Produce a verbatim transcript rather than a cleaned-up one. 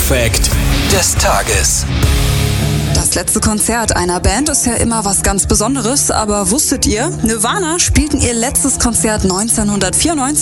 Fact des Tages. Das letzte Konzert einer Band ist ja immer was ganz Besonderes, aber wusstet ihr, Nirvana spielten ihr letztes Konzert neunzehnhundertvierundneunzig